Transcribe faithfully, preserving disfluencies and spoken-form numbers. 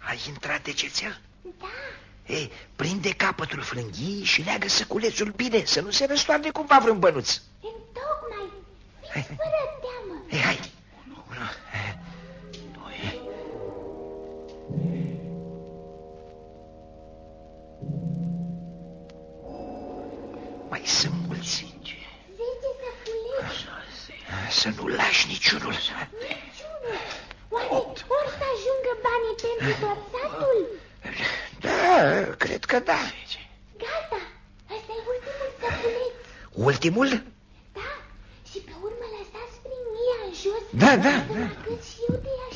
Ai intrat de cețel? Da. Ei, prinde capătul frânghiei și leagă săculețul bine, să nu se răstoarne cumva vreun bănuț. Întocmai. Fiți fără teamă. Ei, hai. Unu, doi. Mai sunt mulți. Zece săculeți. Să nu lași niciunul. Niciunul. Oare ori să ajungă banii pentru tot satul? Da, cred că da. Gata, ăsta e ultimul săculeț. Ultimul? Da, și pe urmă lăsați prin mia în jos. Da, da, da. Cât și eu de